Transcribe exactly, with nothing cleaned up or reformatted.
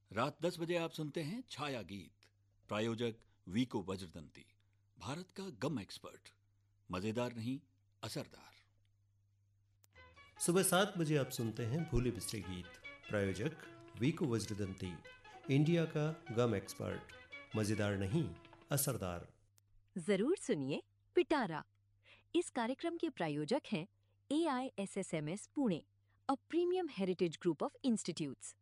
रात दस बजे आप सुनते हैं छाया गीत। प्रायोजक वीको वज्रदंती, भारत का गम एक्सपर्ट। मजेदार नहीं, असरदार। सुबह सात बजे आप सुनते हैं भूले बिसरे गीत। प्रायोजक वीको वज्रदंती, इंडिया का गम एक्सपर्ट। मजेदार नहीं, असरदार। जरूर सुनिए पिटारा। इस कार्यक्रम के प्रायोजक हैं ए I S S M S Pune, a premium heritage group of institutes.